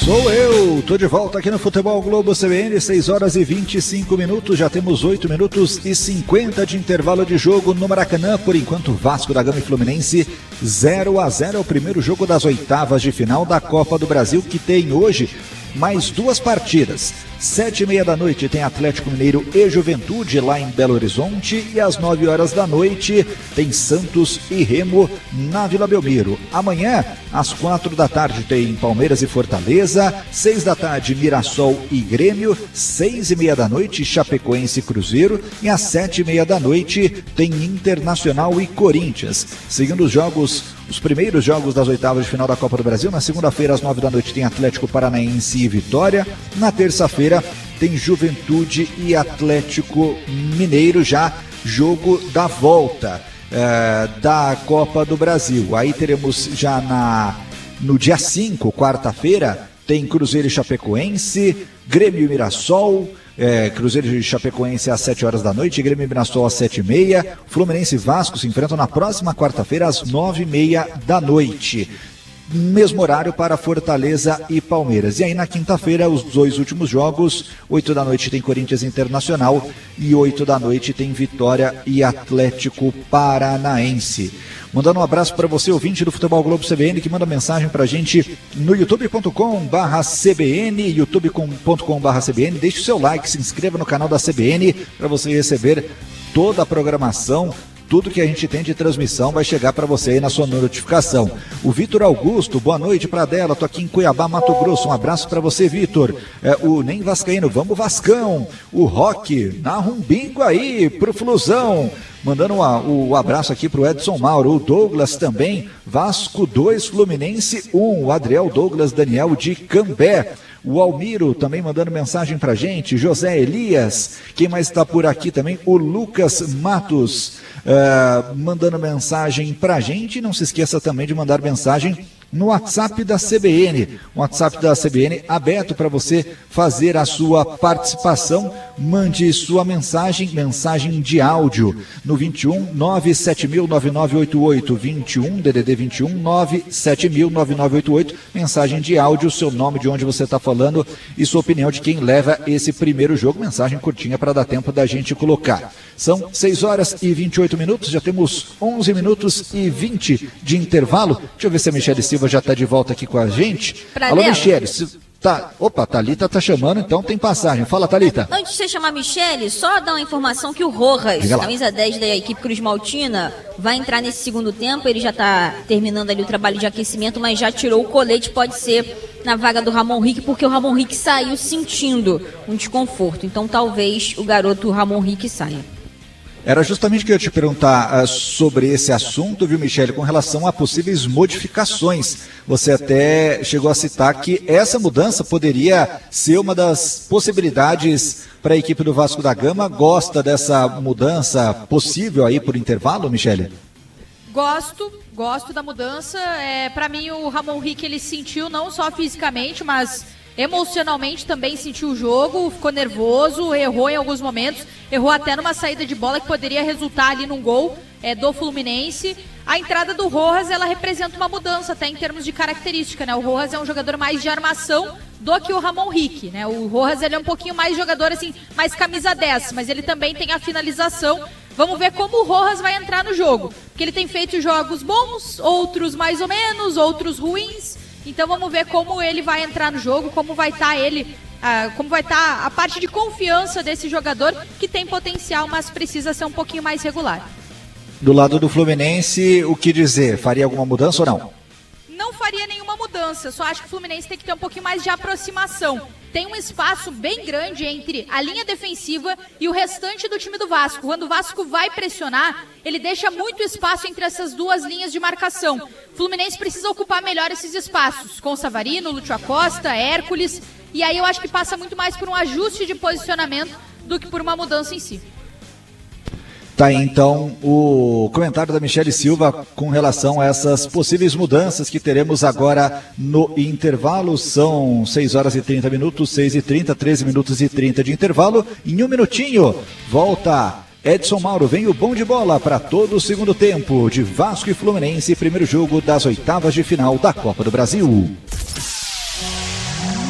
Sou eu, tô de volta aqui no Futebol Globo CBN, 6 horas e 25 minutos, já temos 8 minutos e 50 de intervalo de jogo no Maracanã. Por enquanto, Vasco da Gama e Fluminense 0-0, é o primeiro jogo das oitavas de final da Copa do Brasil, que tem hoje mais duas partidas. 7h30 da noite tem Atlético Mineiro e Juventude lá em Belo Horizonte, e às 9 horas da noite tem Santos e Remo na Vila Belmiro. Amanhã, às 4 da tarde, tem Palmeiras e Fortaleza, 6 da tarde Mirassol e Grêmio, 6h30 da noite Chapecoense e Cruzeiro, e às 7h30 da noite tem Internacional e Corinthians. Seguindo os primeiros jogos das oitavas de final da Copa do Brasil, na segunda-feira às 9 da noite tem Atlético Paranaense e Vitória, na terça-feira tem Juventude e Atlético Mineiro, já jogo da volta da Copa do Brasil. Aí teremos já no dia 5, quarta-feira, tem Cruzeiro e Chapecoense, Grêmio e Mirassol, Cruzeiro e Chapecoense às 7 horas da noite, Grêmio e Mirassol às 7h30, Fluminense e Vasco se enfrentam na próxima quarta-feira às 9h30 da noite. Mesmo horário para Fortaleza e Palmeiras. E aí na quinta-feira, os dois últimos jogos, 8 da noite tem Corinthians Internacional e 8 da noite tem Vitória e Atlético Paranaense. Mandando um abraço para você, ouvinte do Futebol Globo CBN, que manda mensagem para a gente no youtube.com/CBN, youtube.com/CBN. Deixe o seu like, se inscreva no canal da CBN para você receber toda a programação. Tudo que a gente tem de transmissão vai chegar para você aí na sua notificação. O Vitor Augusto, boa noite para dela, tô aqui em Cuiabá, Mato Grosso, um abraço para você, Vitor. O Nem Vascaíno, vamos Vascão. O Roque, narra um bingo aí pro Flusão. Mandando o abraço aqui pro Edson Mauro, o Douglas também, Vasco 2, Fluminense 1, o Adriel Douglas Daniel de Cambé. O Almiro também mandando mensagem pra gente, José Elias, quem mais está por aqui também? O Lucas Matos mandando mensagem pra gente. Não se esqueça também de mandar mensagem no WhatsApp da CBN, o WhatsApp da CBN aberto para você fazer a sua participação. Mande sua mensagem de áudio no 21 9709988, 21 DDD 21 9709988, mensagem de áudio, seu nome, de onde você está falando e sua opinião de quem leva esse primeiro jogo, mensagem curtinha para dar tempo da gente colocar. São 6 horas e 28 minutos, já temos 11 minutos e 20 de intervalo. Deixa eu ver se a Michele Silva já está de volta aqui com a gente. Alô, Michele. Opa, Thalita tá chamando, então tem passagem. Fala, Thalita. Antes de você chamar a Michele, só dar uma informação que o Rojas, camisa 10 da equipe Cruz Maltina, vai entrar nesse segundo tempo. Ele já tá terminando ali o trabalho de aquecimento, mas já tirou o colete, pode ser na vaga do Ramon Rick, porque o Ramon Rick saiu sentindo um desconforto. Então talvez o garoto Ramon Rick saia. Era justamente o que eu ia te perguntar sobre esse assunto, viu, Michele, com relação a possíveis modificações. Você até chegou a citar que essa mudança poderia ser uma das possibilidades para a equipe do Vasco da Gama. Gosta dessa mudança possível aí por intervalo, Michele? Gosto da mudança. Para mim, o Ramon Rick, ele sentiu não só fisicamente, mas emocionalmente também sentiu o jogo, ficou nervoso, errou em alguns momentos, errou até numa saída de bola que poderia resultar ali num gol do Fluminense. A entrada do Rojas, ela representa uma mudança até em termos de característica, né? O Rojas é um jogador mais de armação do que o Ramon Rick, né? O Rojas, ele é um pouquinho mais jogador, assim, mais camisa 10, mas ele também tem a finalização. Vamos ver como o Rojas vai entrar no jogo, porque ele tem feito jogos bons, outros mais ou menos, outros ruins. Então vamos ver como ele vai entrar no jogo, como vai estar como vai estar a parte de confiança desse jogador que tem potencial, mas precisa ser um pouquinho mais regular. Do lado do Fluminense, o que dizer? Faria alguma mudança ou não? Não faria nenhuma mudança, só acho que o Fluminense tem que ter um pouquinho mais de aproximação. Tem um espaço bem grande entre a linha defensiva e o restante do time do Vasco. Quando o Vasco vai pressionar, ele deixa muito espaço entre essas duas linhas de marcação. O Fluminense precisa ocupar melhor esses espaços, com Savarino, Lúcio Acosta, Hércules, e aí eu acho que passa muito mais por um ajuste de posicionamento do que por uma mudança em si. Tá aí então o comentário da Michele Silva com relação a essas possíveis mudanças que teremos agora no intervalo. São 6 horas e 30 minutos, 6h30, 13 minutos e 30 de intervalo. Em um minutinho, volta Edson Mauro, vem o bom de bola para todo o segundo tempo de Vasco e Fluminense, primeiro jogo das oitavas de final da Copa do Brasil.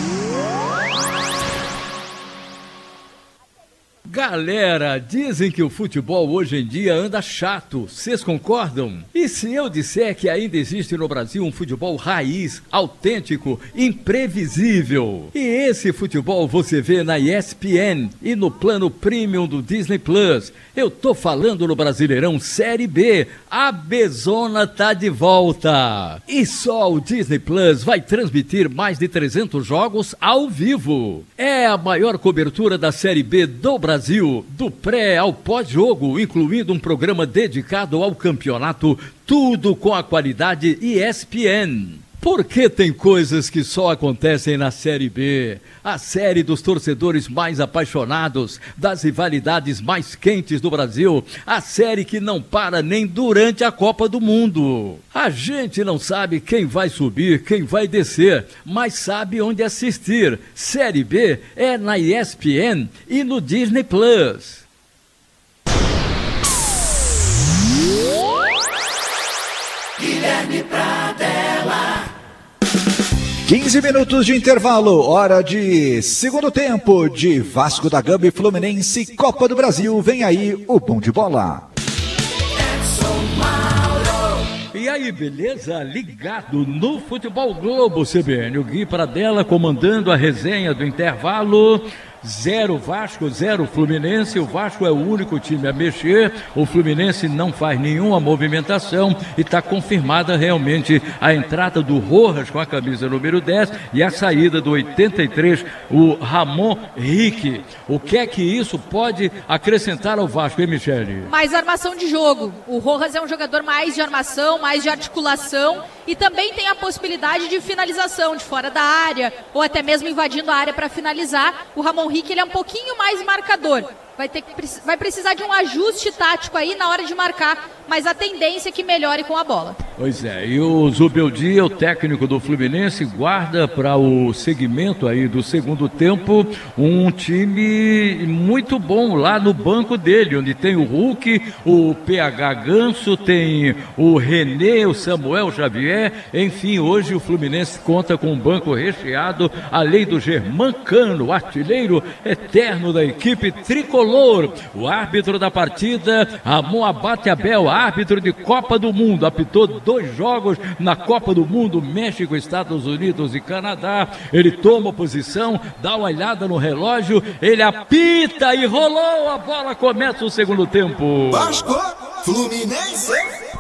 Galera, dizem que o futebol hoje em dia anda chato, vocês concordam? E se eu disser que ainda existe no Brasil um futebol raiz, autêntico, imprevisível? E esse futebol você vê na ESPN e no plano premium do Disney Plus. Eu tô falando no Brasileirão Série B, a Bezona tá de volta. E só o Disney Plus vai transmitir mais de 300 jogos ao vivo. É a maior cobertura da Série B do Brasil, do pré ao pós-jogo, incluindo um programa dedicado ao campeonato, tudo com a qualidade ESPN. Porque tem coisas que só acontecem na Série B, a série dos torcedores mais apaixonados, das rivalidades mais quentes do Brasil, a série que não para nem durante a Copa do Mundo. A gente não sabe quem vai subir, quem vai descer, mas sabe onde assistir. Série B é na ESPN e no Disney Plus. Guilherme Pradella. 15 minutos de intervalo, hora de segundo tempo de Vasco da Gama e Fluminense, Copa do Brasil. Vem aí o Bom de Bola. E aí, beleza? Ligado no Futebol Globo CBN. O Gui Pradella comandando a resenha do intervalo. 0 Vasco, 0 Fluminense. O Vasco é o único time a mexer. O Fluminense não faz nenhuma movimentação e está confirmada realmente a entrada do Rojas com a camisa número 10 e a saída do 83, o Ramon Rick. O que é que isso pode acrescentar ao Vasco, hein, Michele? Mais armação de jogo. O Rojas é um jogador mais de armação, mais de articulação e também tem a possibilidade de finalização de fora da área ou até mesmo invadindo a área para finalizar. O Ramon Rick, ele é um pouquinho mais marcador. Vai precisar de um ajuste tático aí na hora de marcar, mas a tendência é que melhore com a bola. Pois é, e o Zubeldia, o técnico do Fluminense, guarda para o segmento aí do segundo tempo um time muito bom lá no banco dele, onde tem o Hulk, o PH Ganso, tem o René, o Samuel Xavier, enfim, hoje o Fluminense conta com um banco recheado, além do Germancano, artilheiro eterno da equipe tricolor. O árbitro da partida, Ramon Abate Abel, árbitro de Copa do Mundo, apitou 2 jogos na Copa do Mundo, México, Estados Unidos e Canadá. Ele toma posição, dá uma olhada no relógio, ele apita e rolou, a bola começa o segundo tempo. Vasco, Fluminense.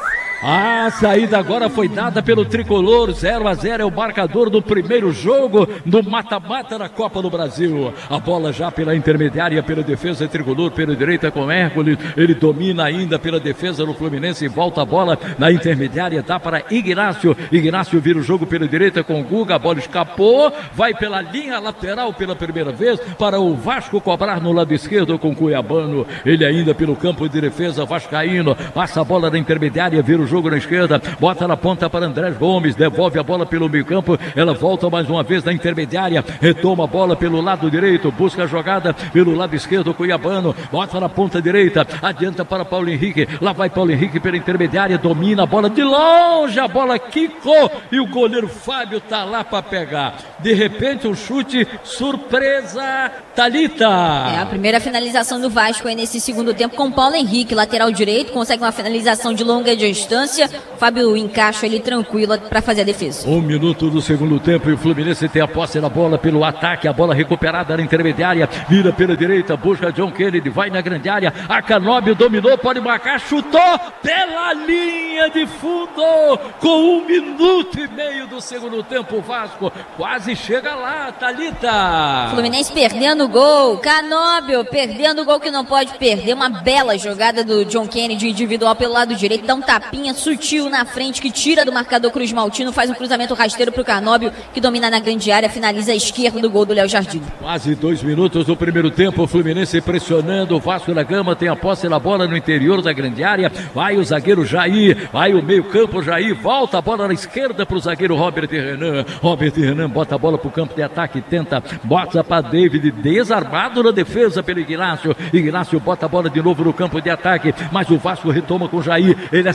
A saída agora foi dada pelo tricolor. 0-0 é o marcador do primeiro jogo do mata-mata da Copa do Brasil. A bola já pela intermediária, pela defesa tricolor, pela direita com Hércules. Ele domina ainda pela defesa do Fluminense e volta a bola na intermediária, dá para Ignácio. Ignácio vira o jogo pela direita com Guga. A bola escapou, vai pela linha lateral pela primeira vez para o Vasco cobrar no lado esquerdo com Cuiabano. Ele ainda pelo campo de defesa vascaíno. Passa a bola na intermediária, vira o jogo na esquerda, bota na ponta para Andrés Gomes, devolve a bola pelo meio campo, ela volta mais uma vez na intermediária, retoma a bola pelo lado direito, busca a jogada pelo lado esquerdo, Cuiabano, bota na ponta direita, adianta para Paulo Henrique, lá vai Paulo Henrique pela intermediária, domina a bola de longe, a bola quicou e o goleiro Fábio tá lá para pegar, de repente um chute surpresa, Thalita. É a primeira finalização do Vasco aí nesse segundo tempo com Paulo Henrique, lateral direito, consegue uma finalização de longa distância. Fábio encaixa ele tranquilo para fazer a defesa. 1 minuto do segundo tempo e o Fluminense tem a posse da bola pelo ataque, a bola recuperada na intermediária, vira pela direita, busca John Kennedy, vai na grande área, a Canóbio dominou, pode marcar, chutou pela linha de fundo, com 1 minuto e meio do segundo tempo, o Vasco quase chega lá, Thalita. Fluminense perdendo o gol, Canóbio perdendo o gol que não pode perder, uma bela jogada do John Kennedy individual pelo lado direito, dá um tapinha sutil na frente que tira do marcador Cruz Maltino, faz um cruzamento rasteiro para o Canóbio, que domina na grande área, finaliza a esquerda do gol do Léo Jardim. Quase 2 minutos do primeiro tempo, o Fluminense pressionando, o Vasco da Gama tem a posse da bola no interior da grande área, vai o zagueiro Jair, vai o meio campo Jair, volta a bola na esquerda para o zagueiro Robert Renan bota a bola para o campo de ataque, tenta, bota para David, desarmado na defesa pelo Ignácio bota a bola de novo no campo de ataque, mas o Vasco retoma com Jair, ele acelera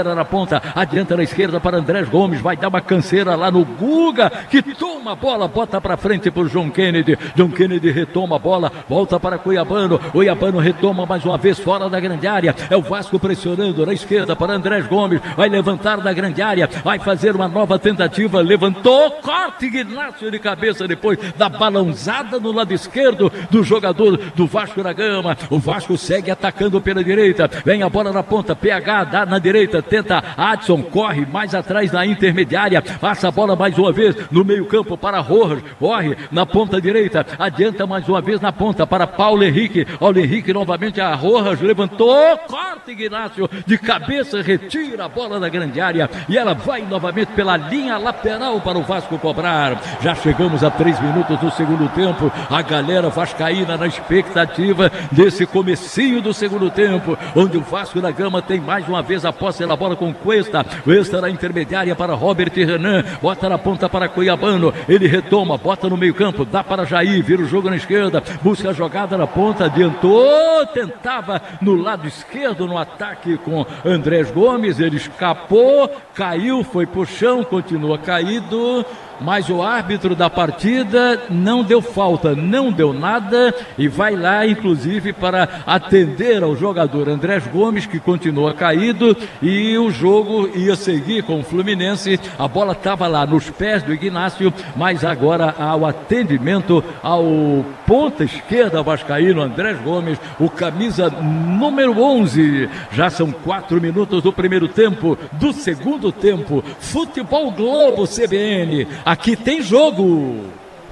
bola na ponta, adianta na esquerda para Andrés Gomes, vai dar uma canseira lá no Guga, que toma a bola, bota para frente por John Kennedy retoma a bola, volta para Cuiabano retoma mais uma vez fora da grande área, é o Vasco pressionando na esquerda para Andrés Gomes, vai levantar da grande área, vai fazer uma nova tentativa, levantou, corte Ignácio de cabeça depois da balãozada no lado esquerdo do jogador do Vasco da Gama. O Vasco segue atacando pela direita, vem a bola na ponta, PH dá na direita, tenta Adson, corre mais atrás na intermediária, passa a bola mais uma vez no meio campo para Rojas, corre na ponta direita, adianta mais uma vez na ponta para Paulo Henrique novamente a Rojas, levantou, corta Ignácio de cabeça, retira a bola da grande área e ela vai novamente pela linha lateral para o Vasco cobrar. Já chegamos a 3 minutos do segundo tempo, a galera vascaína na expectativa desse comecinho do segundo tempo, onde o Vasco da Gama tem mais uma vez a posse da bola com Cuesta na intermediária para Robert Renan, bota na ponta para Cuiabano, ele retoma, bota no meio campo, dá para Jair, vira o jogo na esquerda, busca a jogada na ponta, adiantou, tentava no lado esquerdo no ataque com Andrés Gomes, ele escapou, caiu, foi pro chão, continua caído, mas o árbitro da partida não deu falta, não deu nada e vai lá inclusive para atender ao jogador Andrés Gomes, que continua caído, e o jogo ia seguir com o Fluminense. A bola estava lá nos pés do Ignácio, mas agora ao atendimento ao ponta esquerda vascaíno Andrés Gomes, o camisa número 11. Já são 4 minutos do primeiro tempo, do segundo tempo. Futebol Globo CBN. Aqui tem jogo.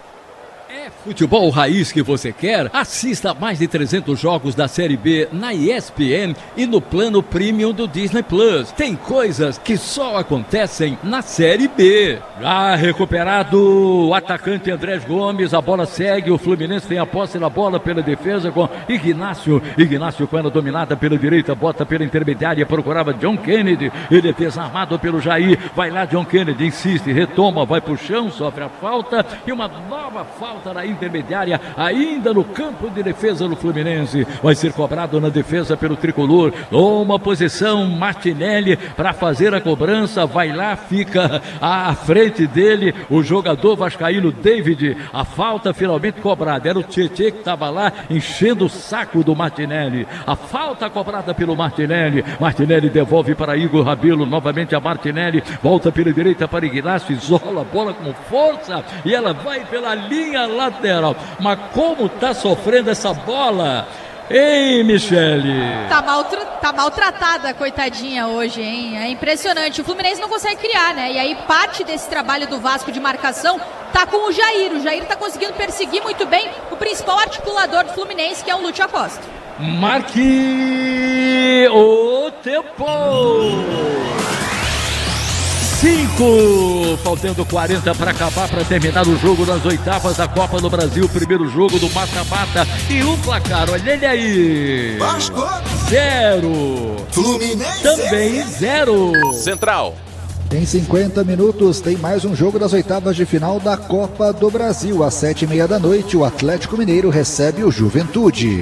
É futebol raiz que você quer? Assista a mais de 300 jogos da Série B na ESPN e no plano Premium do Disney Plus. Tem coisas que só acontecem na Série B. Já recuperado o atacante Andrés Gomes, a bola segue, o Fluminense tem a posse da bola pela defesa com Ignácio com ela dominada pela direita, bota pela intermediária, procurava John Kennedy, ele é desarmado pelo Jair, vai lá John Kennedy, insiste, retoma, vai pro chão, sofre a falta e uma nova falta na intermediária, ainda no campo de defesa do Fluminense, vai ser cobrado na defesa pelo tricolor, uma posição Martinelli para fazer a cobrança, vai lá, fica à frente dele o jogador vascaíno David, a falta finalmente cobrada, era o Tietê que estava lá enchendo o saco do Martinelli, a falta cobrada pelo Martinelli devolve para Igor Rabelo, novamente a Martinelli, volta pela direita para Ignácio, isola a bola com força e ela vai pela linha lateral, mas como tá sofrendo essa bola, hein, Michele? Tá maltratada, coitadinha, hoje, hein? É impressionante, o Fluminense não consegue criar, né? E aí parte desse trabalho do Vasco de marcação tá com o Jair tá conseguindo perseguir muito bem o principal articulador do Fluminense, que é o Lúcio Acosta. Marque o tempo! 5, faltando 40 para acabar, para terminar o jogo nas oitavas da Copa do Brasil, primeiro jogo do mata-mata, e o placar, olha ele aí, Vasco 0, Fluminense também 0. Central. Em 50 minutos tem mais um jogo das oitavas de final da Copa do Brasil. Às 7h30 da noite, o Atlético Mineiro recebe o Juventude.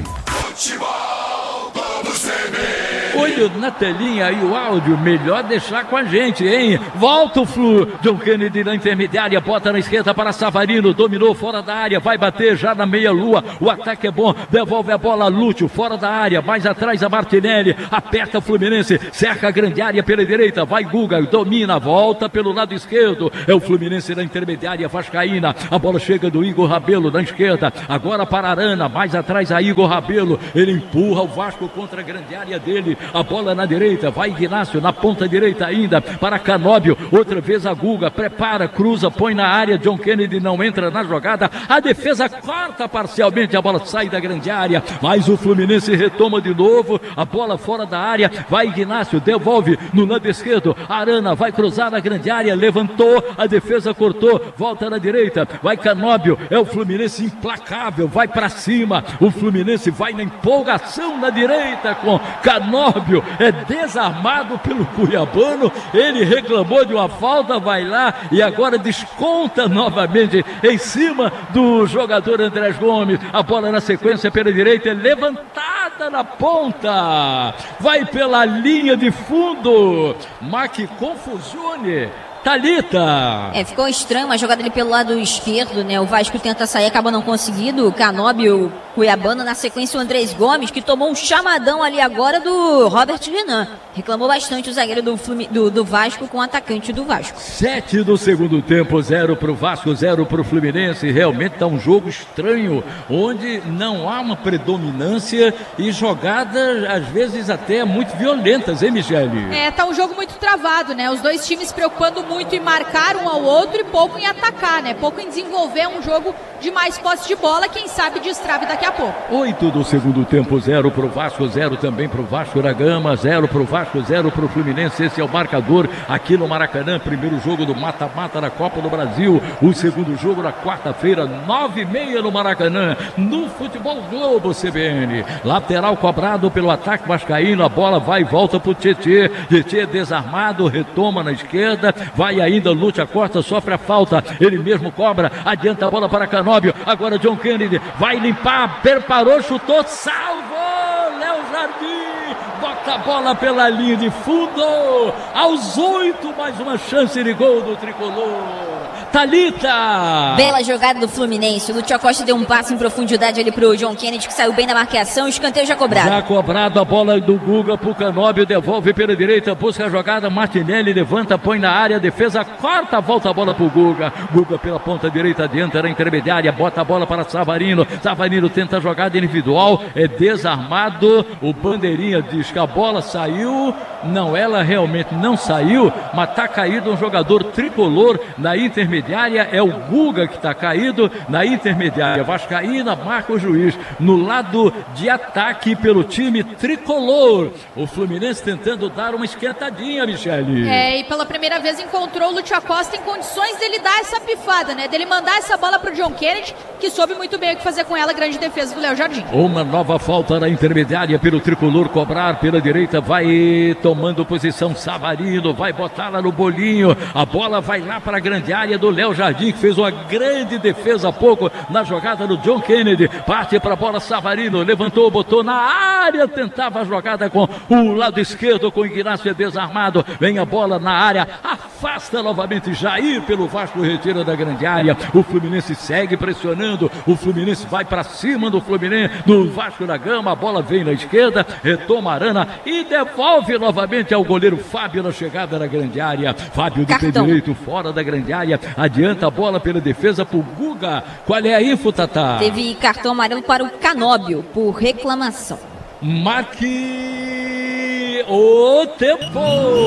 Olho na telinha e o áudio, melhor deixar com a gente, hein? Volta o Flu, John Kennedy na intermediária, bota na esquerda para Savarino, dominou fora da área, vai bater já na meia-lua, o ataque é bom, devolve a bola a Lúcio, fora da área, mais atrás a Martinelli, aperta o Fluminense, cerca a grande área pela direita, vai Guga, domina, volta pelo lado esquerdo, é o Fluminense na intermediária vascaína, a bola chega do Igor Rabelo na esquerda, agora para Arana, mais atrás a Igor Rabelo, ele empurra o Vasco contra a grande área dele, a bola na direita, vai Ignácio na ponta direita ainda, para Canóbio, outra vez a Guga, prepara, cruza, põe na área, John Kennedy não entra na jogada, a defesa corta parcialmente, a bola sai da grande área, mas o Fluminense retoma de novo, a bola fora da área, vai Ignácio, devolve no lado esquerdo, Arana vai cruzar na grande área, levantou, a defesa cortou, volta na direita, vai Canóbio, é o Fluminense implacável, vai para cima, o Fluminense vai na empolgação na direita com Canóbio, é desarmado pelo Cuiabano, ele reclamou de uma falta, vai lá e agora desconta novamente em cima do jogador Andrés Gomes, a bola na sequência pela direita é levantada Mata na ponta. Vai pela linha de fundo. Que confusione. Thalita. Ficou estranho uma jogada ali pelo lado esquerdo, né? O Vasco tenta sair, acaba não conseguindo. O Canóbio, Cuiabano, na sequência o Andrés Gomes, que tomou um chamadão ali agora do Robert Renan. Reclamou bastante o zagueiro do Vasco com o atacante do Vasco. 7 do segundo tempo, 0 pro Vasco, 0 pro Fluminense. Realmente tá um jogo estranho, onde não há uma predominância e jogadas, às vezes, até muito violentas, hein, Michele? Tá um jogo muito travado, né? Os dois times se preocupando muito em marcar um ao outro e pouco em atacar, né? Pouco em desenvolver um jogo de mais posse de bola, quem sabe destrave daqui a pouco. 8 do segundo tempo, 0 pro Vasco, 0 também pro Vasco da Gama, 0 pro Vasco, 0 pro Fluminense. Esse é o marcador aqui no Maracanã. Primeiro jogo do mata-mata da Copa do Brasil. O segundo jogo na quarta-feira, 9h30 no Maracanã, no Futebol Globo CBN. Lateral cobrado pelo ataque vascaíno. A bola vai e volta pro Tietê. Tietê desarmado, retoma na esquerda. Vai ainda, Lúcio Acosta, sofre a falta. Ele mesmo cobra. Adianta a bola para Canóbio. Agora John Kennedy vai limpar. Preparou, chutou, salvou! Léo Jardim bota a bola pela linha de fundo. Aos 8, mais uma chance de gol do tricolor. Thalita! Bela jogada do Fluminense. O Lúcio Acosta deu um passe em profundidade ali pro John Kennedy, que saiu bem da marcação. Escanteio já cobrado. Já cobrado, a bola do Guga pro Canóbio. Devolve pela direita, busca a jogada. Martinelli levanta, põe na área. Defesa corta, volta a bola pro Guga. Guga pela ponta direita, adianta na intermediária. Bota a bola para Savarino. Savarino tenta a jogada individual. É desarmado. O bandeirinha diz que a bola saiu. Não, ela realmente não saiu, mas tá caído um jogador tricolor na intermediária. É o Guga que tá caído na intermediária vascaína. Marca o juiz no lado de ataque pelo time tricolor. O Fluminense tentando dar uma esquentadinha, Michele. E pela primeira vez encontrou o Lúcio Acosta em condições dele dar essa pifada, né? Dele mandar essa bola pro John Kennedy, que soube muito bem o que fazer com ela. Grande defesa do Léo Jardim. Uma nova falta na intermediária pelo tricolor cobrar pela direita. Vai tomando posição Savarino, vai botar lá no bolinho. A bola vai lá para a grande área do Léo Jardim, que fez uma grande defesa há pouco na jogada do John Kennedy. Parte para a bola Savarino, levantou, botou na área, tentava a jogada com o lado esquerdo, com o Ignacio desarmado. Vem a bola na área, afasta novamente Jair pelo Vasco, retira da grande área. O Fluminense segue pressionando. O Fluminense vai para cima do Fluminense, do Vasco da Gama. A bola vem na esquerda, retoma Arana e devolve novamente ao goleiro Fábio na chegada da grande área. Fábio do pé direito, fora da grande área. Adianta a bola pela defesa pro Guga. Qual é a info, Tatá? Teve cartão amarelo para o Canóbio por reclamação. Marque o tempo.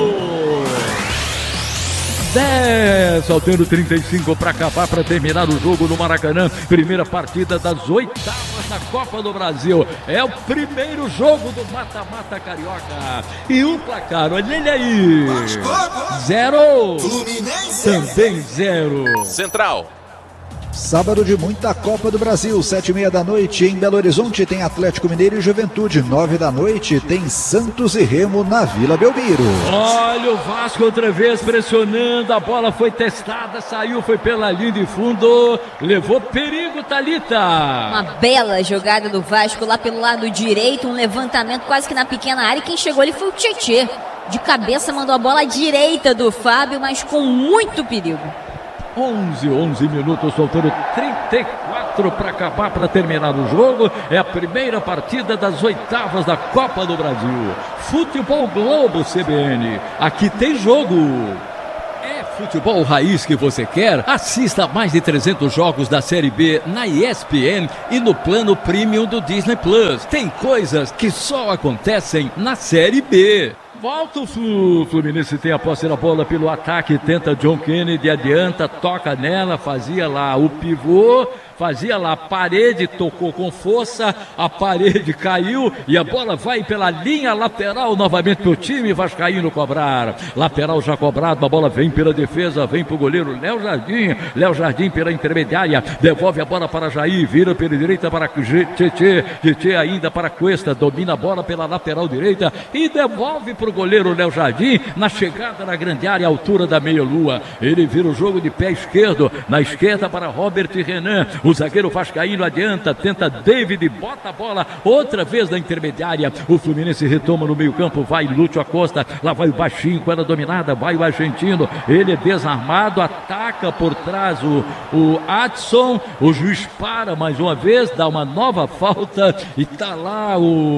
10, faltando 35 para acabar, para terminar o jogo no Maracanã. Primeira partida das oitavas da Copa do Brasil. É o primeiro jogo do mata-mata carioca. E o placar, olha ele aí. 0. Fluminense. Também 0. Central. Sábado de muita Copa do Brasil, 7h30 da noite em Belo Horizonte tem Atlético Mineiro e Juventude, 9 da noite tem Santos e Remo na Vila Belmiro. Olha o Vasco outra vez pressionando, a bola foi testada, saiu, foi pela linha de fundo, levou perigo, Thalita. Uma bela jogada do Vasco lá pelo lado direito, um levantamento quase que na pequena área, e quem chegou ali foi o Tietê. De cabeça mandou a bola à direita do Fábio, mas com muito perigo. 11 minutos, faltando 34 para acabar, para terminar o jogo. É a primeira partida das oitavas da Copa do Brasil. Futebol Globo CBN. Aqui tem jogo. É futebol raiz que você quer? Assista a mais de 300 jogos da Série B na ESPN e no plano premium do Disney Plus. Tem coisas que só acontecem na Série B. Volta o Fluminense, tem a posse da bola pelo ataque, tenta John Kennedy, adianta, toca nela, fazia lá o pivô, fazia lá a parede, tocou com força, a parede caiu e a bola vai pela linha lateral novamente para o time vascaíno cobrar. Lateral já cobrado, a bola vem pela defesa, vem para o goleiro Léo Jardim pela intermediária, devolve a bola para Jair, vira pela direita para Tietê ainda para Cuesta, domina a bola pela lateral direita e devolve para pro goleiro Léo Jardim, na chegada na grande área, altura da meia-lua. Ele vira o jogo de pé esquerdo, na esquerda para Robert Renan. O zagueiro vascaíno adianta, tenta David, bota a bola, outra vez na intermediária. O Fluminense retoma no meio campo, vai Lúcio Acosta, lá vai o baixinho com ela dominada, vai o argentino, ele é desarmado, ataca por trás o Adson, o juiz para mais uma vez, dá uma nova falta e tá lá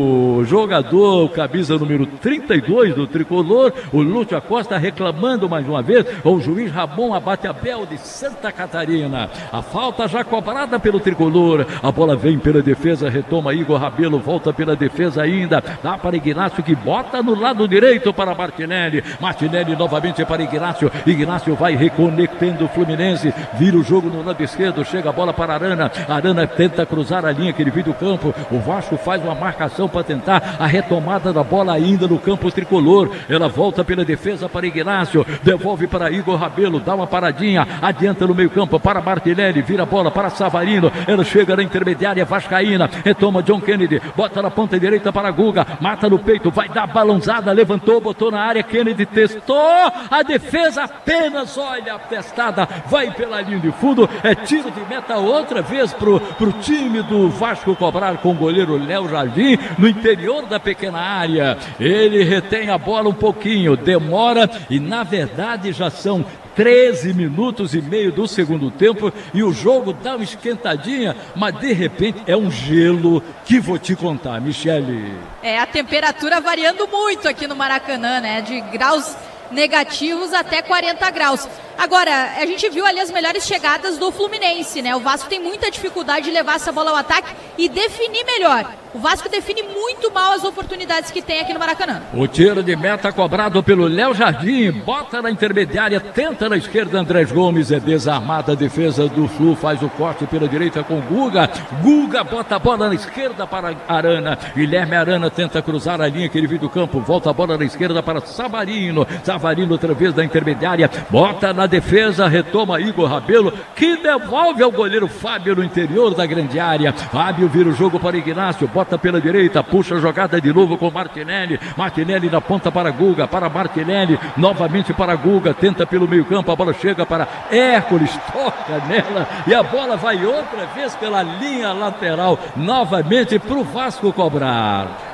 o jogador, camisa número 32 do tricolor, o Lúcio Acosta reclamando mais uma vez, o juiz Ramon Abateabel de Santa Catarina. A falta já cobrada pelo tricolor, a bola vem pela defesa, retoma Igor Rabelo, volta pela defesa ainda, dá para Ignacio que bota no lado direito para Martinelli. Martinelli novamente para Ignacio. Ignacio vai reconectando o Fluminense, vira o jogo no lado esquerdo, chega a bola para Arana. Arana tenta cruzar a linha que ele viu do campo. O Vasco faz uma marcação para tentar a retomada da bola ainda no campo tricolor. Ela volta pela defesa para Ignacio, devolve para Igor Rabelo, dá uma paradinha, adianta no meio campo para Martinelli, vira a bola para Savarino. Ela chega na intermediária vascaína, retoma John Kennedy, bota na ponta direita para Guga, mata no peito, vai dar balãozada, levantou, botou na área, Kennedy testou, a defesa apenas olha a testada, vai pela linha de fundo, é tiro de meta outra vez pro time do Vasco cobrar com o goleiro Léo Jardim no interior da pequena área. Ele retém a bola um pouquinho, demora e na verdade já são 13 minutos e meio do segundo tempo e o jogo dá uma esquentadinha, mas de repente é um gelo que vou te contar, Michele. É, a temperatura variando muito aqui no Maracanã, né? De graus negativos até 40 graus. Agora, a gente viu ali as melhores chegadas do Fluminense, né? O Vasco tem muita dificuldade de levar essa bola ao ataque e definir melhor. O Vasco define muito mal as oportunidades que tem aqui no Maracanã. O tiro de meta cobrado pelo Léo Jardim, bota na intermediária, tenta na esquerda Andrés Gomes, é desarmada a defesa do Flu, faz o corte pela direita com Guga. Guga bota a bola na esquerda para Arana. Guilherme Arana tenta cruzar a linha que ele viu do campo, volta a bola na esquerda para Savarino. Savarino outra vez da intermediária, bota na defesa, retoma Igor Rabelo, que devolve ao goleiro Fábio no interior da grande área. Fábio vira o jogo para Ignacio, bota pela direita, puxa a jogada de novo com Martinelli. Martinelli na ponta para Guga, para Martinelli, novamente para Guga, tenta pelo meio campo, a bola chega para Hércules, toca nela e a bola vai outra vez pela linha lateral, novamente para o Vasco cobrar.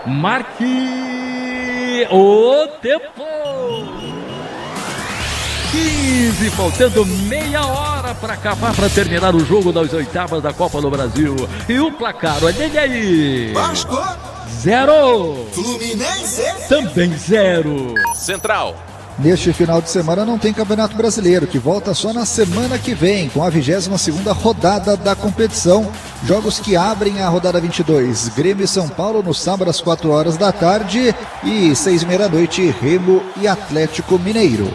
Marque o tempo! 15, faltando meia hora para acabar, para terminar o jogo das oitavas da Copa do Brasil. E o placar, olha aí. Vasco 0. Fluminense Também 0. Central. Neste final de semana não tem Campeonato Brasileiro, que volta só na semana que vem, com a 22ª rodada da competição. Jogos que abrem a rodada 22. Grêmio e São Paulo no sábado às 4 horas da tarde e 6h30 da noite, Remo e Atlético Mineiro.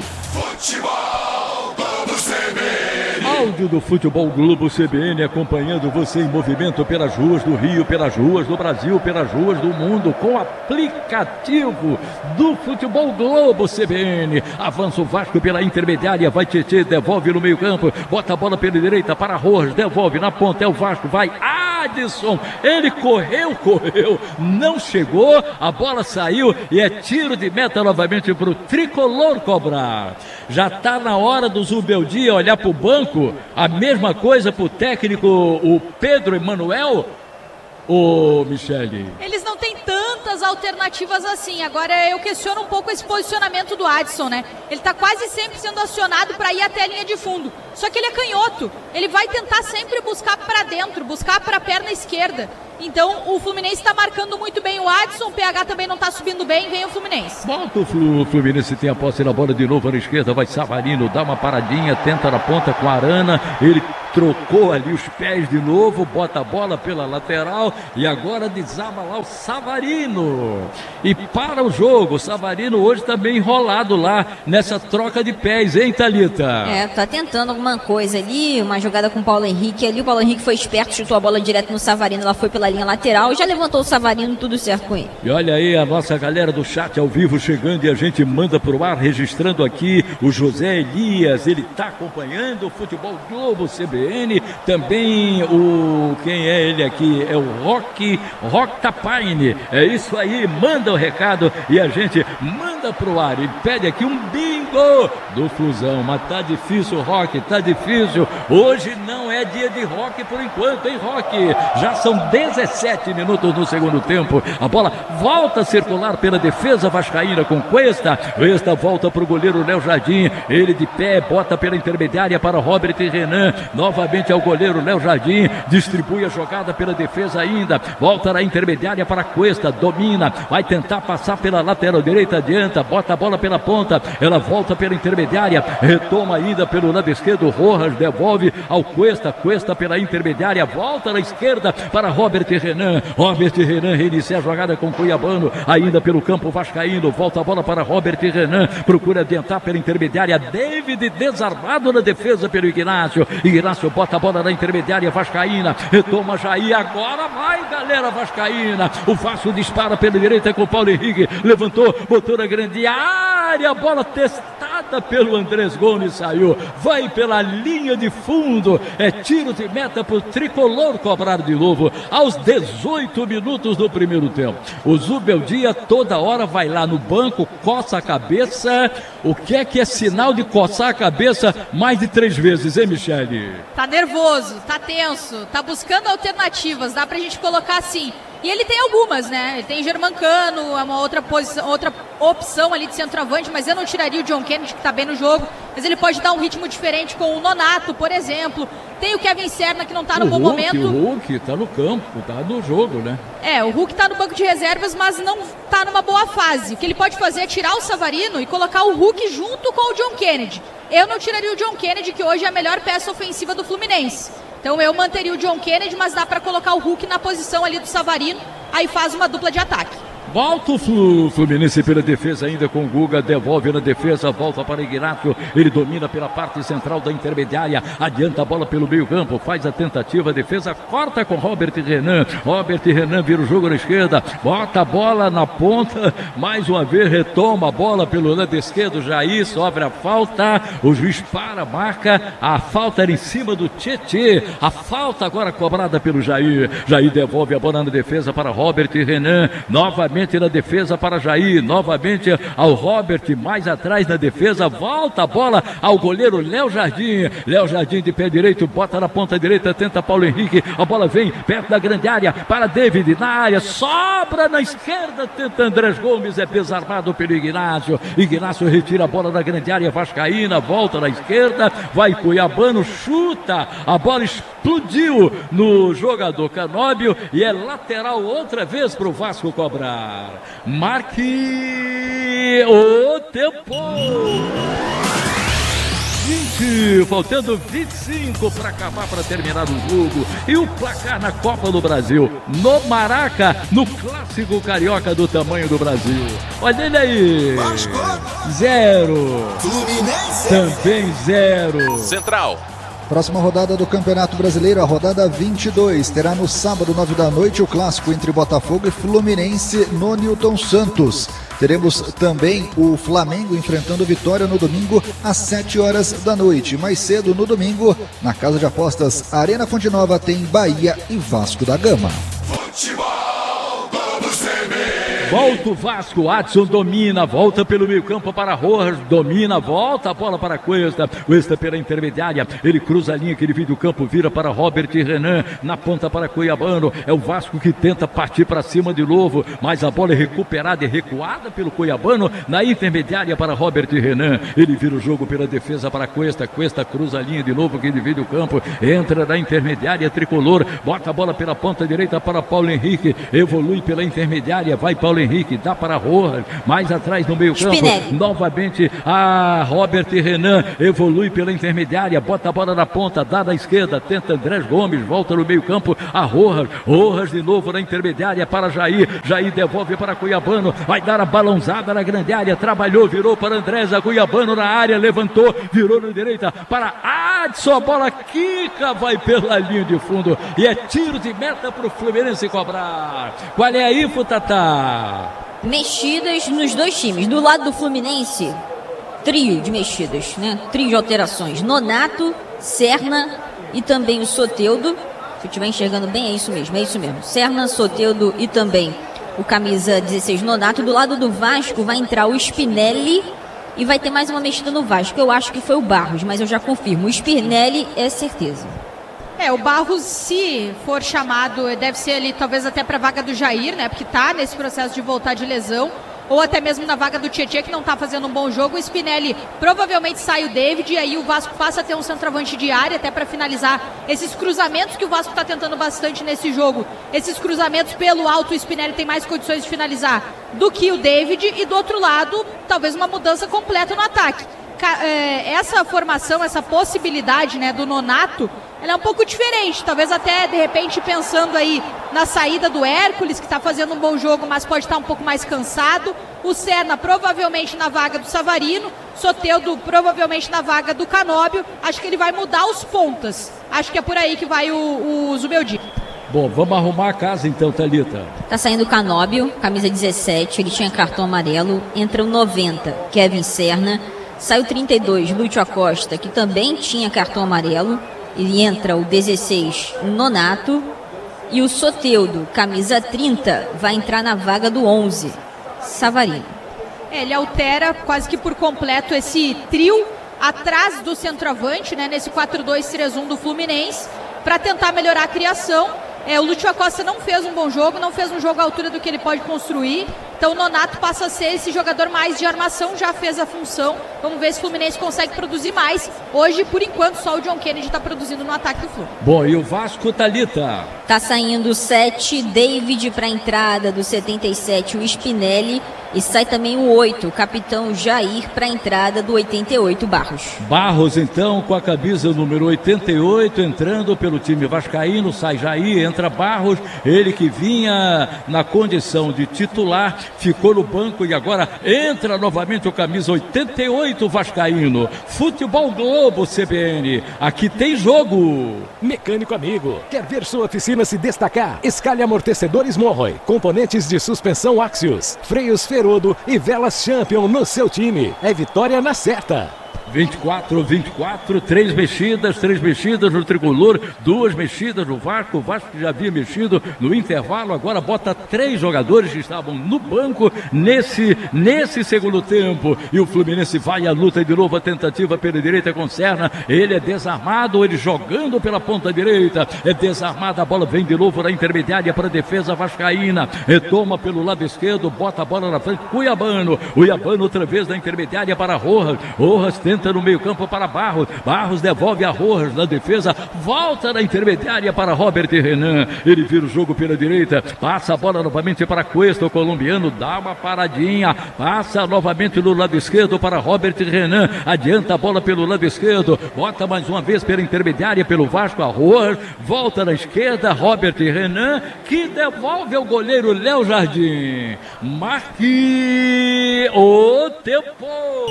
Futebol Globo CBN. Áudio do Futebol Globo CBN acompanhando você em movimento pelas ruas do Rio, pelas ruas do Brasil, pelas ruas do mundo, com o aplicativo do Futebol Globo CBN. Avança o Vasco pela intermediária, vai Tietê, devolve no meio campo, bota a bola pela direita para Rojas, devolve na ponta, é o Vasco, vai Adson, ele correu, não chegou, a bola saiu e é tiro de meta novamente para o tricolor cobrar. Já está na hora do Zubeldia olhar para o banco, a mesma coisa para o técnico, o Pedro Emanuel. Ô, Michele, eles não têm tantas alternativas assim. Agora eu questiono um pouco esse posicionamento do Adson, né? Ele tá quase sempre sendo acionado para ir até a linha de fundo. Só que ele é canhoto. Ele vai tentar sempre buscar para dentro, buscar para a perna esquerda. Então o Fluminense está marcando muito bem o Adson, o PH também não está subindo bem, vem o Fluminense. Volta o Fluminense, tem a posse na bola de novo na esquerda, vai Savarino, dá uma paradinha, tenta na ponta com a Arana, ele trocou ali os pés de novo, bota a bola pela lateral e agora desaba lá o Savarino. E para o jogo, o Savarino hoje também enrolado lá nessa troca de pés, hein, Thalita? Tá tentando alguma coisa ali, uma jogada com o Paulo Henrique ali, o Paulo Henrique foi esperto, chutou a bola direto no Savarino, ela foi pela linha lateral e já levantou o Savarino, tudo certo com ele. E olha aí a nossa galera do chat ao vivo chegando e a gente manda pro ar, registrando aqui o José Elias, ele tá acompanhando o Futebol Globo CBN. CBN, também quem é ele aqui? É o Rock Tapaine. É isso aí, manda o recado e a gente manda pro ar. Ele pede aqui um bingo do Flusão, mas tá difícil, Rock, tá difícil. Hoje não é dia de Rock por enquanto, hein, Rock? Já são 17 minutos no segundo tempo. A bola volta a circular pela defesa vascaína com Cuesta. Cuesta volta pro goleiro Léo Jardim. Ele de pé, bota pela intermediária para Robert Renan. Novamente ao goleiro Léo Jardim. Distribui a jogada pela defesa ainda. Volta na intermediária para Cuesta. Domina. Vai tentar passar pela lateral direita. Adianta. Bota a bola pela ponta. Ela volta pela intermediária. Retoma ainda pelo lado esquerdo. Rojas devolve ao Cuesta. Cuesta pela intermediária. Volta na esquerda para Robert Renan. Robert Renan reinicia a jogada com Cuiabano. Ainda pelo campo vascaíno. Volta a bola para Robert Renan. Procura adiantar pela intermediária. David desarmado na defesa pelo Ignacio. Ignacio bota a bola na intermediária vascaína. Retoma Jair. Agora vai, galera vascaína. O Vasco dispara pela direita com o Paulo Henrique. Levantou, botou na grande área. Bola testada pelo Andrés Gomes. Saiu. Vai pela linha de fundo. É tiro de meta pro tricolor cobrar de novo. Aos 18 minutos do primeiro tempo. O Zubeldia toda hora vai lá no banco, coça a cabeça. O que é sinal de coçar a cabeça mais de 3 vezes, hein, Michele? Tá nervoso, tá tenso, tá buscando alternativas, dá pra gente colocar assim. E ele tem algumas, né? Ele tem Germancano, é uma outra opção ali de centroavante, mas eu não tiraria o John Kennedy, que tá bem no jogo. Mas ele pode dar um ritmo diferente com o Nonato, por exemplo. Tem o Kevin Serna, que não tá no bom momento. O Hulk tá no campo, tá no jogo, né? O Hulk tá no banco de reservas, mas não tá numa boa fase. O que ele pode fazer é tirar o Savarino e colocar o Hulk junto com o John Kennedy. Eu não tiraria o John Kennedy, que hoje é a melhor peça ofensiva do Fluminense. Então eu manteria o John Kennedy, mas dá para colocar o Hulk na posição ali do Savarino, aí faz uma dupla de ataque. Volta o Fluminense pela defesa ainda com o Guga, devolve na defesa, volta para Ignacio, ele domina pela parte central da intermediária, adianta a bola pelo meio campo, faz a tentativa, a defesa corta com Robert Renan vira o jogo na esquerda, bota a bola na ponta, mais uma vez retoma a bola pelo lado esquerdo, Jair sofre a falta, o juiz para, marca, a falta era em cima do Tietê, a falta agora cobrada pelo Jair devolve a bola na defesa para Robert Renan, novamente na defesa para Jair, novamente ao Robert, mais atrás na defesa, volta a bola ao goleiro Léo Jardim de pé direito, bota na ponta direita, tenta Paulo Henrique, a bola vem perto da grande área para David, na área, sobra na esquerda, tenta Andrés Gomes, é desarmado pelo Ignacio retira a bola da grande área vascaína, volta na esquerda, vai Cuiabano, chuta, a bola explodiu no jogador Canóbio e é lateral outra vez para o Vasco cobrar. Marque o tempo. 20, faltando 25 para acabar, para terminar o jogo. E o placar na Copa do Brasil, no Maraca, no clássico carioca do tamanho do Brasil. Olha ele aí. 0. Fluminense. Também 0. Central. Próxima rodada do Campeonato Brasileiro, a rodada 22, terá no sábado, 9 da noite, o clássico entre Botafogo e Fluminense no Newton Santos. Teremos também o Flamengo enfrentando Vitória no domingo às 7 horas da noite. Mais cedo no domingo, na Casa de Apostas Arena Fonte Nova, tem Bahia e Vasco da Gama. Futebol, vamos tremer. Volta o Vasco, Adson domina, volta pelo meio campo para Rojas, domina, volta a bola para Cuesta pela intermediária, ele cruza a linha que ele vem do campo, vira para Robert Renan, na ponta para Cuiabano, é o Vasco que tenta partir para cima de novo, mas a bola é recuperada e recuada pelo Cuiabano, na intermediária para Robert Renan, ele vira o jogo pela defesa para Cuesta cruza a linha de novo que ele vem do campo, entra na intermediária tricolor, bota a bola pela ponta direita para Paulo Henrique, evolui pela intermediária, vai Paulo Henrique, dá para Rojas, mais atrás no meio campo, novamente a Robert Renan, evolui pela intermediária, bota a bola na ponta, dá na esquerda, tenta Andrés Gomes, volta no meio campo, a Rojas de novo na intermediária para Jair devolve para Cuiabano, vai dar a balãozada na grande área, trabalhou, virou para Andrés, a Cuiabano na área, levantou, virou na direita para Adson, a bola quica, vai pela linha de fundo e é tiro de meta para o Fluminense cobrar. Qual é aí, Futatá? Mexidas nos dois times. Do lado do Fluminense, trio de mexidas, né? Trio de alterações. Nonato, Serna e também o Soteldo. Se eu estiver enxergando bem, é isso mesmo. Serna, Soteldo e também o camisa 16 Nonato. Do lado do Vasco vai entrar o Spinelli e vai ter mais uma mexida no Vasco. Eu acho que foi o Barros, mas eu já confirmo. O Spinelli é certeza. O Barros, se for chamado, deve ser ali talvez até para a vaga do Jair, né? Porque tá nesse processo de voltar de lesão. Ou até mesmo na vaga do Tietê, que não está fazendo um bom jogo. O Spinelli provavelmente sai o David, e aí o Vasco passa a ter um centroavante de área, até para finalizar esses cruzamentos que o Vasco está tentando bastante nesse jogo. Esses cruzamentos pelo alto, o Spinelli tem mais condições de finalizar do que o David, e do outro lado, talvez uma mudança completa no ataque. Essa formação, essa possibilidade, né, do Nonato, ela é um pouco diferente, talvez até de repente pensando aí na saída do Hércules, que está fazendo um bom jogo, mas pode estar um pouco mais cansado. O Serna provavelmente na vaga do Savarino, Soteldo provavelmente na vaga do Canóbio. Acho que ele vai mudar os pontas, acho que é por aí que vai o Zubeldia. Bom, vamos arrumar a casa então, Thalita. Tá saindo o Canóbio, camisa 17, ele tinha cartão amarelo. Entra o 90, Kevin Serna. Sai o 32, Lúcio Acosta, que também tinha cartão amarelo. E entra o 16, Nonato. E o Soteldo, camisa 30, vai entrar na vaga do 11, Savarino. Ele altera quase que por completo esse trio atrás do centroavante, né, nesse 4-2-3-1 do Fluminense, para tentar melhorar a criação. O Lúcio Acosta não fez um bom jogo, não fez um jogo à altura do que ele pode construir. Então o Nonato passa a ser esse jogador mais de armação, já fez a função. Vamos ver se o Fluminense consegue produzir mais. Hoje, por enquanto, só o John Kennedy está produzindo no ataque do Flu. Bom, e o Vasco, Thalita? Tá saindo o 7, David para a entrada do 77, o Spinelli. E sai também o 8, o capitão Jair, para a entrada do 88, Barros. Barros, então, com a camisa número 88, entrando pelo time vascaíno. Sai Jair, entra Barros. Ele que vinha na condição de titular, ficou no banco e agora entra novamente o camisa 88 vascaíno. Futebol Globo CBN, aqui tem jogo. Mecânico amigo, quer ver sua oficina se destacar? Escale amortecedores Morroy, componentes de suspensão Axios, freios Ferodo e velas Champion no seu time. É vitória na certa. 24, 3 mexidas no Tricolor, 2 mexidas no Vasco. O Vasco já havia mexido no intervalo, agora bota 3 jogadores que estavam no banco nesse segundo tempo. E o Fluminense vai à luta de novo, a tentativa pela direita com Serna. Ele é desarmado, ele jogando pela ponta direita, é desarmada, a bola vem de novo na intermediária para a defesa vascaína, retoma pelo lado esquerdo, bota a bola na frente, Cuiabano outra vez na intermediária para Rojas tenta no meio campo para Barros devolve a Rojas na defesa, volta na intermediária para Robert Renan, ele vira o jogo pela direita, passa a bola novamente para Cuesta, o colombiano dá uma paradinha, passa novamente no lado esquerdo para Robert Renan, adianta a bola pelo lado esquerdo, bota mais uma vez pela intermediária pelo Vasco, a Rojas volta na esquerda, Robert Renan que devolve ao goleiro Léo Jardim. Marque o tempo.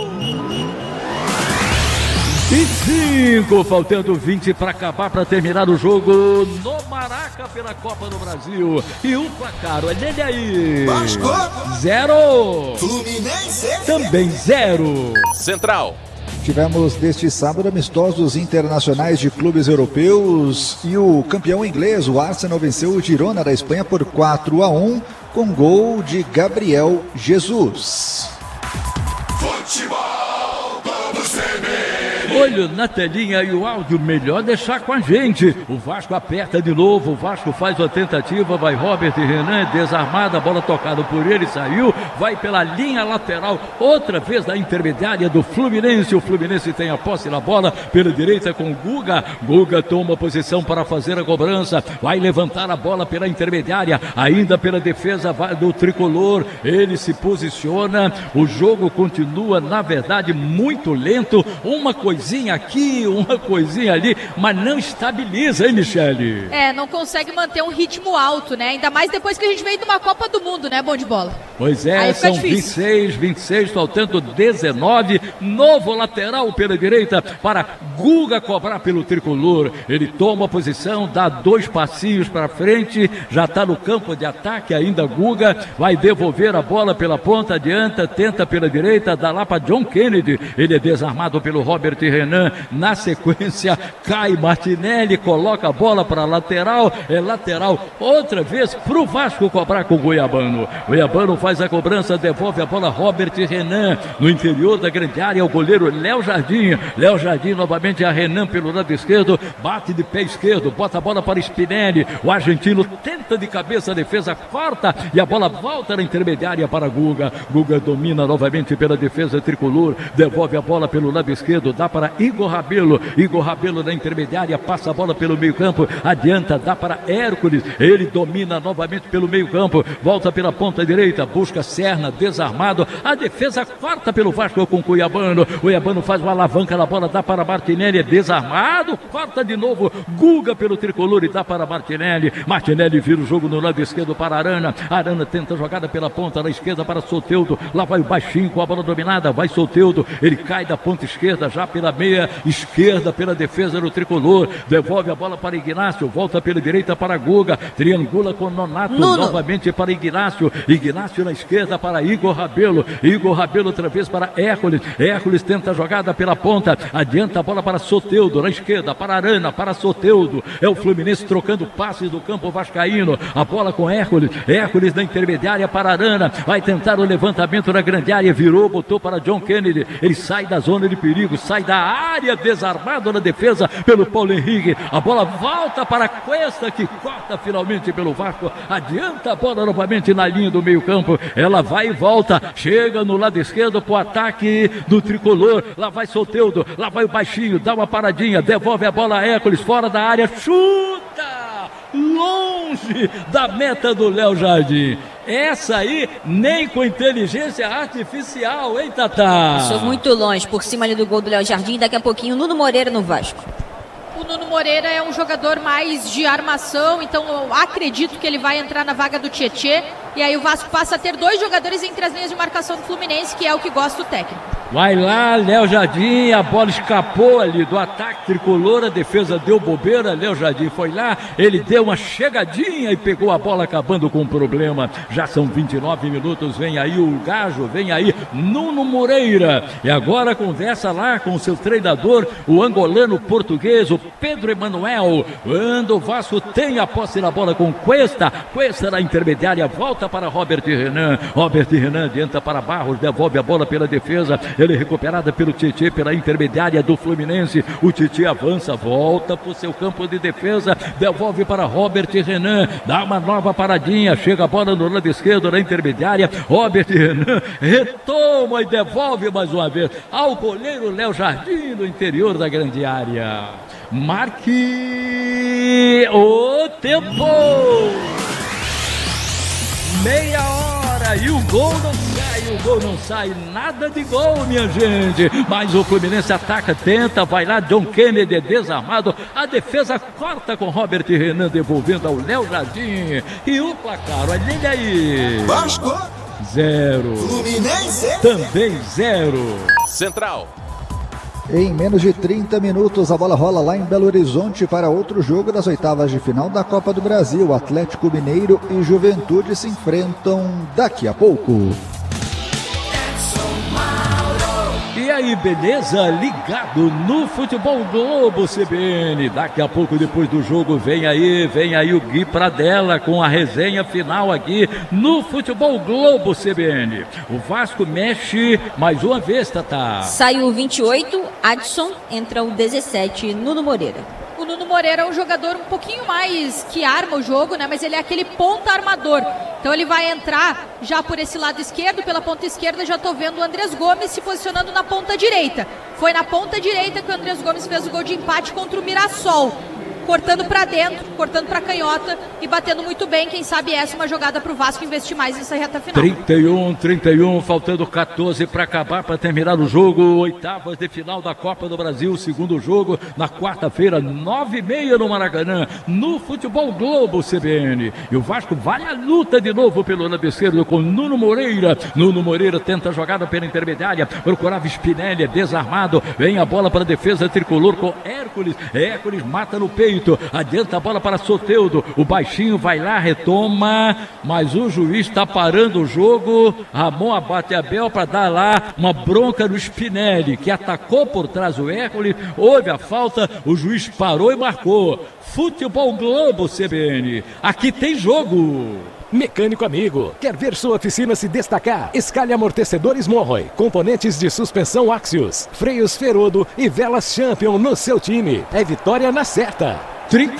25, faltando 20 para acabar, para terminar o jogo no Maraca pela Copa do Brasil. E o placar, olha ele aí. Vasco 0. Fluminense também 0. Central. Tivemos deste sábado amistosos internacionais de clubes europeus e o campeão inglês, o Arsenal, venceu o Girona da Espanha por 4-1 com gol de Gabriel Jesus. Futebol Globo CBN. Olho na telinha e o áudio, melhor deixar com a gente. O Vasco aperta de novo, o Vasco faz a tentativa, vai Robert Renan, desarmada, a bola tocada por ele, saiu, vai pela linha lateral, outra vez na intermediária do Fluminense. O Fluminense tem a posse na bola pela direita com Guga toma posição para fazer a cobrança, vai levantar a bola pela intermediária, ainda pela defesa do Tricolor, ele se posiciona, o jogo continua, na verdade, muito lento, uma coisinha aqui, uma coisinha ali, mas não estabiliza, hein, Michele? Não consegue manter um ritmo alto, né? Ainda mais depois que a gente veio de uma Copa do Mundo, né, bom de bola? Pois é, são 26, faltando 19, novo lateral pela direita para Guga cobrar pelo Tricolor. Ele toma a posição, dá 2 passinhos para frente, já está no campo de ataque ainda. Guga vai devolver a bola pela ponta, adianta, tenta pela direita, dá lá para John Kennedy, ele é desarmado pelo Robert Renan. Na sequência, cai Martinelli, coloca a bola para lateral. É lateral outra vez pro Vasco cobrar com o Goiabano. Goiabano faz a cobrança, devolve a bola Robert Renan. No interior da grande área, o goleiro Léo Jardim. Léo Jardim novamente a Renan pelo lado esquerdo. Bate de pé esquerdo, bota a bola para Spinelli. O argentino tenta de cabeça, a defesa corta e a bola volta na intermediária para Guga. Guga domina novamente pela defesa tricolor. Devolve a bola pelo lado esquerdo, dá para Igor Rabelo. Igor Rabelo na intermediária, passa a bola pelo meio campo, adianta, dá para Hércules. Ele domina novamente pelo meio campo, volta pela ponta direita, busca Serna, desarmado. A defesa corta pelo Vasco com Cuiabano. Cuiabano faz uma alavanca na bola, dá para Martinelli, é desarmado, corta de novo. Guga pelo tricolor e dá para Martinelli. Martinelli vira o jogo no lado esquerdo para Arana. Arana tenta a jogada pela ponta na esquerda para Soteldo. Lá vai o baixinho com a bola dominada, vai Soteldo. Ele cai da ponta esquerda, já pela meia esquerda, pela defesa do tricolor. Devolve a bola para Ignácio, volta pela direita para Guga. Triangula com Nonato, novamente para Ignácio. Ignácio na esquerda para Igor Rabelo. Igor Rabelo outra vez para Hércules. Hércules tenta a jogada pela ponta, adianta a bola para Soteldo, na esquerda para Arana, para Soteldo. É o Fluminense trocando passes do campo vascaíno. A bola com Hércules. Hércules na intermediária para Arana. Vai tentar o levantamento na grande área. Virou, botou para John Kennedy. Ele sai da zona de perigo, sai da área, desarmado na defesa pelo Paulo Henrique. A bola volta para Cuesta, que corta finalmente pelo Vasco. Adianta a bola novamente na linha do meio campo. Ela vai e volta. Chega no lado esquerdo para o ataque do tricolor. Lá vai Soteldo. Lá vai o baixinho. Dá uma paradinha. Devolve a bola a Hércules. Fora da área. Chuta! Longe da meta do Léo Jardim. Essa aí nem com inteligência artificial, hein, Tatá? Passou muito longe, por cima ali do gol do Léo Jardim. Daqui a pouquinho, Nuno Moreira no Vasco. O Nuno Moreira é um jogador mais de armação, então eu acredito que ele vai entrar na vaga do Tietê. E aí o Vasco passa a ter dois jogadores entre as linhas de marcação do Fluminense, que é o que gosta o técnico. Vai lá, Léo Jardim, a bola escapou ali do ataque tricolor, a defesa deu bobeira, Léo Jardim foi lá, ele deu uma chegadinha e pegou a bola, acabando com o problema. Já são 29 minutos, vem aí o Gajo, vem aí Nuno Moreira. E agora conversa lá com o seu treinador, o angolano português, o Pedro Emanuel. Quando o Vasco tem a posse na bola com Cuesta na intermediária, volta para Robert Renan. Robert Renan adianta para Barros, devolve a bola pela defesa. Ele é recuperada pelo Tietê, pela intermediária do Fluminense. O Tietê avança, volta para o seu campo de defesa, devolve para Robert Renan, dá uma nova paradinha, chega a bola no lado esquerdo na intermediária. Robert Renan retoma e devolve mais uma vez ao goleiro Léo Jardim no interior da grande área. Marque o tempo! Meia hora e o gol não sai, nada de gol, minha gente. Mas o Fluminense ataca, tenta, vai lá, John Kennedy é desarmado, a defesa corta com Robert Renan, devolvendo ao Léo Jardim. E o placar, olha ele aí. Vasco 0. Fluminense também 0. Central. Em menos de 30 minutos, a bola rola lá em Belo Horizonte para outro jogo das oitavas de final da Copa do Brasil. Atlético Mineiro e Juventude se enfrentam daqui a pouco. E aí, beleza? Ligado no Futebol Globo CBN. Daqui a pouco, depois do jogo, vem aí o Gui Pradella com a resenha final aqui no Futebol Globo CBN. O Vasco mexe mais uma vez, Tatá. Saiu o 28, Adson, entra o 17, Nuno Moreira. O Nuno Moreira é um jogador um pouquinho mais que arma o jogo, né? Mas ele é aquele ponta armador. Então ele vai entrar já por esse lado esquerdo, pela ponta esquerda já tô vendo o Andrés Gomes se posicionando na ponta direita. Foi na ponta direita que o Andrés Gomes fez o gol de empate contra o Mirassol. Cortando para dentro, cortando para canhota e batendo muito bem. Quem sabe essa é uma jogada para o Vasco investir mais nessa reta final. 31, faltando 14 para acabar, para terminar o jogo. Oitavas de final da Copa do Brasil, segundo jogo na quarta-feira, 9h30 no Maracanã, no Futebol Globo CBN. E o Vasco vai à luta de novo pelo lado esquerdo com Nuno Moreira. Nuno Moreira tenta a jogada pela intermediária, procurava Spinelli, desarmado. Vem a bola para a defesa tricolor com Hércules. Hércules mata no peito. direito, adianta a bola para Soteldo, o baixinho vai lá, retoma, mas o juiz está parando o jogo. Ramon Abateabel para dar lá uma bronca no Spinelli, que atacou por trás o Hércules, houve a falta, o juiz parou e marcou. Futebol Globo CBN, aqui tem jogo. Mecânico amigo, quer ver sua oficina se destacar? Escalhe amortecedores Morroy, componentes de suspensão Axios, freios Ferodo e velas Champion no seu time. É vitória na certa.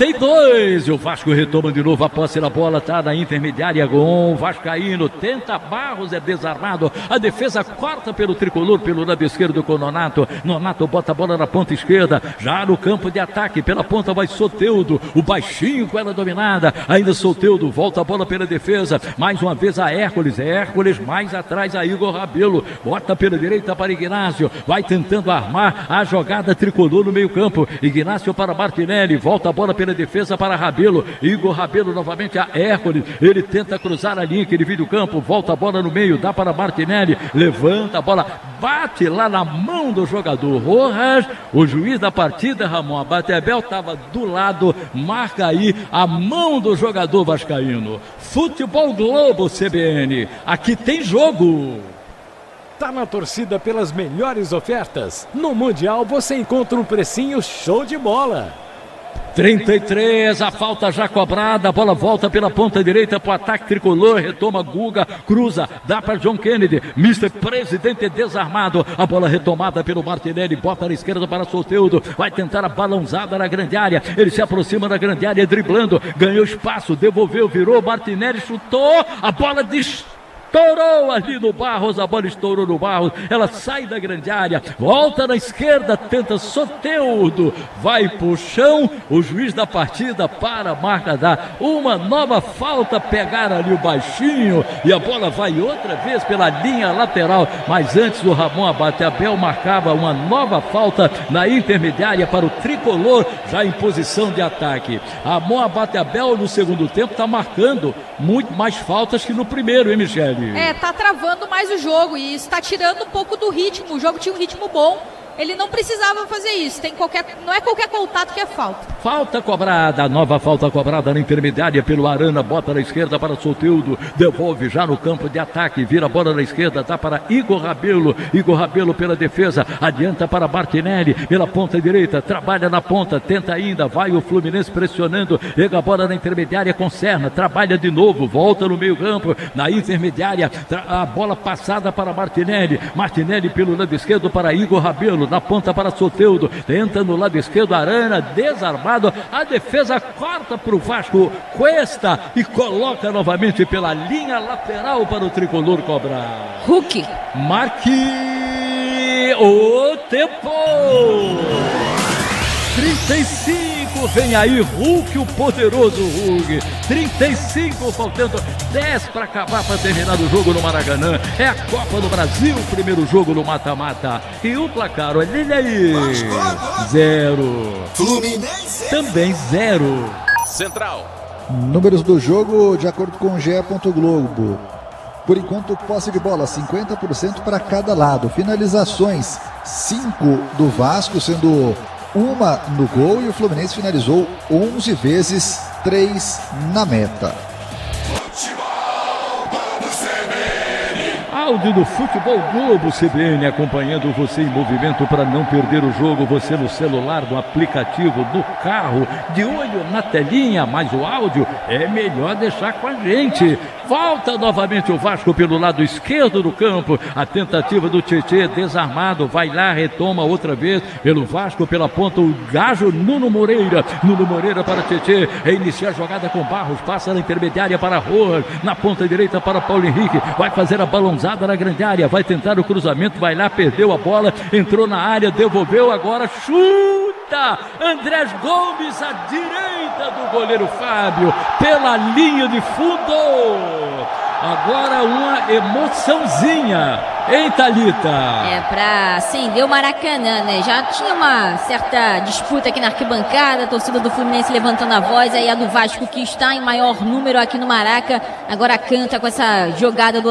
32, o Vasco retoma de novo a posse da bola, tá na intermediária, Gon, Vascaíno, tenta Barros, é desarmado, a defesa corta pelo tricolor, pelo lado esquerdo com Nonato bota a bola na ponta esquerda, já no campo de ataque, pela ponta vai Soteldo, o baixinho com ela dominada, ainda Soteldo, volta a bola pela defesa, mais uma vez a Hércules mais atrás a Igor Rabelo, bota pela direita para Ignácio, vai tentando armar a jogada tricolor no meio campo, Ignácio para Martinelli, volta a bola pela defesa para Rabelo, Igor Rabelo novamente a Hércules, ele tenta cruzar a linha que ele divide o campo, volta a bola no meio, dá para Martinelli, levanta a bola, bate lá na mão do jogador Rojas, o juiz da partida, Ramon Abateabel, estava do lado, marca aí a mão do jogador vascaíno. Futebol Globo CBN, aqui tem jogo. Tá na torcida pelas melhores ofertas? No Mundial você encontra um precinho show de bola. 33, a falta já cobrada, a bola volta pela ponta direita para o ataque tricolor, retoma Guga, cruza, dá para John Kennedy, Mr. Presidente desarmado, a bola retomada pelo Martinelli, bota na esquerda para Soteldo, vai tentar a balãozada na grande área, ele se aproxima da grande área, driblando, ganhou espaço, devolveu, virou, Martinelli chutou, a bola estourou ali no Barros, a bola estourou no Barros, ela sai da grande área, volta na esquerda, tenta Soteldo, vai pro chão, o juiz da partida para a marca dar uma nova falta, pegar ali o baixinho e a bola vai outra vez pela linha lateral, mas antes o Ramon Abateabel marcava uma nova falta na intermediária para o tricolor, já em posição de ataque. Ramon Abateabel no segundo tempo está marcando muito mais faltas que no primeiro, hein, Michele? Tá travando mais o jogo e está tirando um pouco do ritmo. O jogo tinha um ritmo bom. Ele não precisava fazer isso. Não é qualquer contato que é falta. Falta cobrada, nova falta cobrada na intermediária pelo Arana, bota na esquerda para Soteldo, devolve já no campo de ataque, vira a bola na esquerda, dá para Igor Rabelo pela defesa, adianta para Martinelli, pela ponta direita, trabalha na ponta, tenta ainda, vai o Fluminense pressionando, pega a bola na intermediária com Serna, trabalha de novo, volta no meio campo, na intermediária, a bola passada para Martinelli pelo lado esquerdo para Igor Rabelo, na ponta para Soteldo, tenta no lado esquerdo, Arana, desarmado, a defesa corta para o Vasco, Cuesta e coloca novamente pela linha lateral para o tricolor cobrar. Hulk. Marque o tempo. 35, vem aí Hulk, o poderoso Hulk. 35, faltando 10 para acabar, para terminar o jogo no Maracanã. É a Copa do Brasil, o primeiro jogo no mata-mata. E o placar, olha ele aí. 0. Fluminense. Também 0. Central. Números do jogo, de acordo com o GE. Globo. Por enquanto, posse de bola, 50% para cada lado. Finalizações, 5 do Vasco, sendo uma no gol, e o Fluminense finalizou 11 vezes, 3 na meta. Áudio do Futebol Globo CBN, acompanhando você em movimento para não perder o jogo, você no celular, no aplicativo, no carro, de olho na telinha, mas o áudio é melhor deixar com a gente. Volta novamente o Vasco pelo lado esquerdo do campo, a tentativa do Tietê, desarmado, vai lá, retoma outra vez pelo Vasco, pela ponta o Gajo, Nuno Moreira para Tietê, inicia a jogada com Barros, passa na intermediária para Rojas, na ponta direita para Paulo Henrique, vai fazer a balãozada na grande área, vai tentar o cruzamento, vai lá, perdeu a bola, entrou na área, devolveu, agora chuta, Andrés Gomes à direita do goleiro Fábio, pela linha de fundo. Agora uma emoçãozinha, hein, Thalita? Pra acender o Maracanã, né? Já tinha uma certa disputa aqui na arquibancada, a torcida do Fluminense levantando a voz, aí a do Vasco, que está em maior número aqui no Maraca, agora canta com essa jogada do